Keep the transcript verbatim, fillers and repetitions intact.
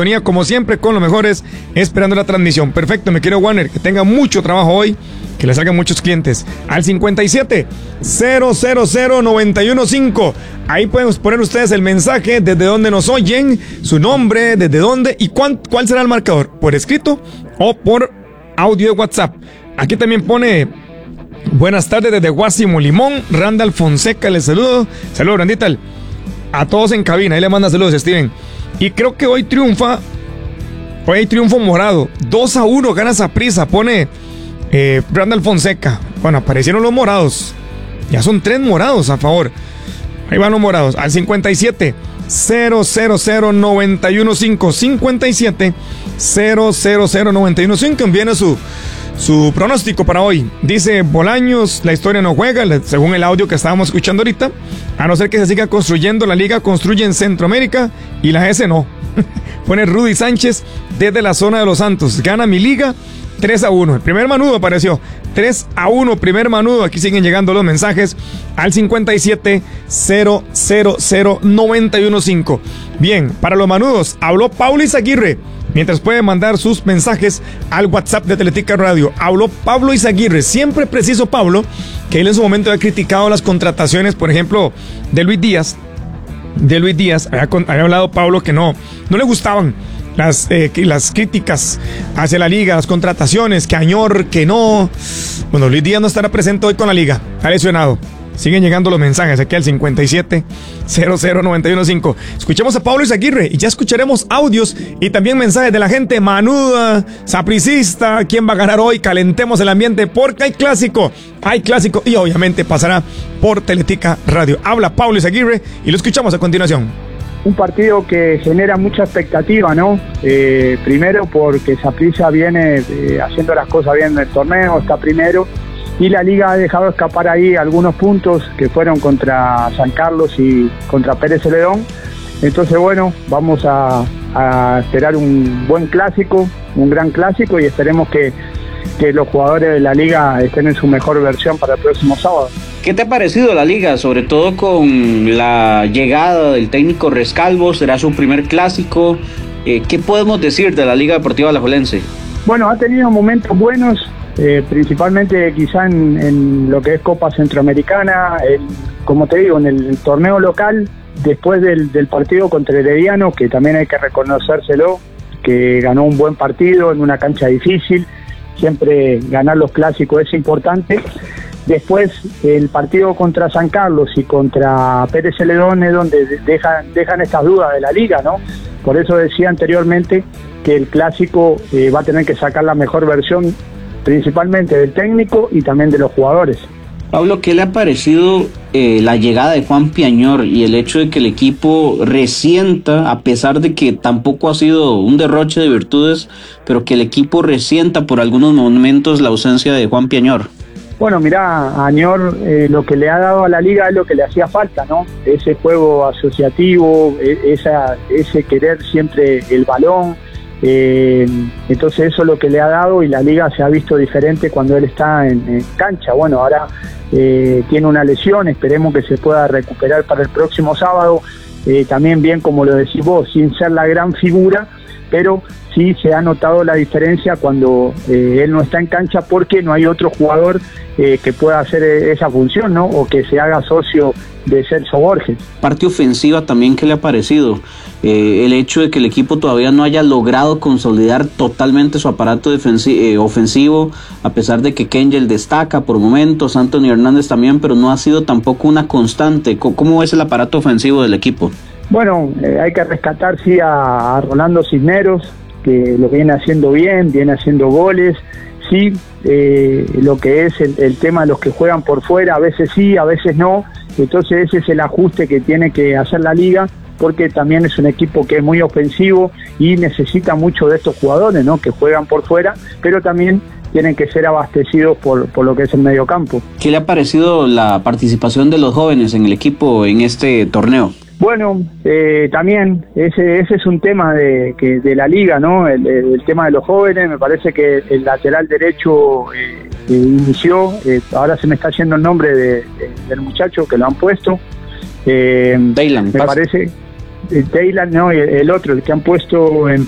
sintonía, como siempre, con los mejores, esperando la transmisión. Perfecto, me quiero Warner, que tenga mucho trabajo hoy, que le salgan muchos clientes. Al cincuenta y siete, cero cero cero, noventa y uno cinco. Ahí pueden poner ustedes el mensaje, desde dónde nos oyen, su nombre, desde dónde y cuán, cuál será el marcador, por escrito o por audio de WhatsApp. Aquí también pone: buenas tardes desde Guásimo Limón, Randall Fonseca, les saludo. Saludos, Randita. A todos en cabina, ahí le manda saludos, Steven. Y creo que hoy triunfa, hoy hay triunfo morado. dos a uno gana Saprissa, pone eh, Randall Fonseca. Bueno, aparecieron los morados. Ya son tres morados a favor. Ahí van los morados. Al cincuenta y siete, cero cero cero, noventa y uno cinco. cincuenta y siete, cero cero cero, noventa y uno cinco. Envíen su... Su pronóstico para hoy. Dice Bolaños: la historia no juega, según el audio que estábamos escuchando ahorita. A no ser que se siga construyendo, la liga construye en Centroamérica y la S no. Pone Rudy Sánchez desde la zona de Los Santos. Gana mi liga tres a uno. El primer manudo apareció. tres a uno, primer manudo. Aquí siguen llegando los mensajes al cincuenta y siete, cero cero cero, noventa y uno cinco. Bien, para los manudos, habló Pablo Izaguirre. Mientras pueden mandar sus mensajes al WhatsApp de Teletica Radio. Habló Pablo Izaguirre, siempre preciso Pablo, que él en su momento ha criticado las contrataciones, por ejemplo, de Luis Díaz. De Luis Díaz, había, había hablado Pablo que no, no le gustaban las, eh, las críticas hacia la liga, las contrataciones, que Añor, que no. Bueno, Luis Díaz no estará presente hoy con la liga, ha lesionado. Siguen llegando los mensajes aquí al cincuenta y siete, cero cero, noventa y uno cinco. Escuchemos a Pablo Izaguirre y ya escucharemos audios y también mensajes de la gente manuda, sapricista, quién va a ganar hoy. Calentemos el ambiente porque hay clásico, hay clásico y obviamente pasará por Teletica Radio. Habla Pablo Izaguirre y lo escuchamos a continuación. Un partido que genera mucha expectativa, ¿no? Eh, primero porque Saprissa viene eh, haciendo las cosas bien en el torneo, está primero. Y la liga ha dejado escapar ahí algunos puntos que fueron contra San Carlos y contra Pérez Celedón. Entonces, bueno, vamos a, a esperar un buen clásico, un gran clásico, y esperemos que, que los jugadores de la liga estén en su mejor versión para el próximo sábado. ¿Qué te ha parecido la liga, sobre todo con la llegada del técnico Rescalvo? Será su primer clásico. Eh, ¿Qué podemos decir de la Liga Deportiva Alajuelense? Bueno, ha tenido momentos buenos. Eh, principalmente quizá en, en lo que es Copa Centroamericana, el, como te digo, en el torneo local, después del, del partido contra Herediano, que también hay que reconocérselo, que ganó un buen partido en una cancha difícil. Siempre ganar los clásicos es importante. Después el partido contra San Carlos y contra Pérez Celedón es donde dejan, dejan estas dudas de la liga, ¿no? Por eso decía anteriormente que el clásico eh, va a tener que sacar la mejor versión, principalmente del técnico y también de los jugadores. Pablo, ¿qué le ha parecido eh, la llegada de Juan Piañor y el hecho de que el equipo resienta, a pesar de que tampoco ha sido un derroche de virtudes, pero que el equipo resienta por algunos momentos la ausencia de Juan Piañor? Bueno, mirá, Añor eh, lo que le ha dado a la liga es lo que le hacía falta, ¿no? Ese juego asociativo, esa, ese querer siempre el balón. Eh, entonces eso es lo que le ha dado y la liga se ha visto diferente cuando él está en, en cancha. Bueno, ahora eh, tiene una lesión, esperemos que se pueda recuperar para el próximo sábado, eh, también bien como lo decís vos, sin ser la gran figura, pero sí se ha notado la diferencia cuando eh, él no está en cancha porque no hay otro jugador eh, que pueda hacer esa función, ¿no? O que se haga socio de Celso Borges. Parte ofensiva también, ¿qué le ha parecido? Eh, el hecho de que el equipo todavía no haya logrado consolidar totalmente su aparato defensi- eh, ofensivo, a pesar de que Kengel destaca por momentos, Anthony Hernández también, pero no ha sido tampoco una constante. ¿Cómo, cómo es el aparato ofensivo del equipo? Bueno, eh, hay que rescatar sí a, a Rolando Cisneros, que lo viene haciendo bien, viene haciendo goles. Sí, eh, lo que es el, el tema de los que juegan por fuera, a veces sí, a veces no. Entonces ese es el ajuste que tiene que hacer la liga, porque también es un equipo que es muy ofensivo y necesita mucho de estos jugadores, ¿no? Que juegan por fuera, pero también tienen que ser abastecidos por, por lo que es el mediocampo. ¿Qué le ha parecido la participación de los jóvenes en el equipo en este torneo? Bueno, eh, también ese ese es un tema de que de la liga, ¿no? El, el tema de los jóvenes. Me parece que el lateral derecho eh, eh, inició, eh, ahora se me está yendo el nombre de, de, del muchacho que lo han puesto. Eh, Daylan, me parece, eh, Daylan, no, el, el otro, el que han puesto en